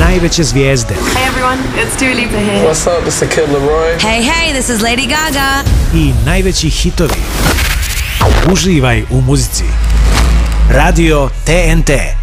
najveće zvijezde. Hey everyone, it's Dua Lipa here. What's up, it's Kid Laroi. Hey, this is Lady Gaga. I najveći hitovi. Uživaj u muzici. Radio TNT.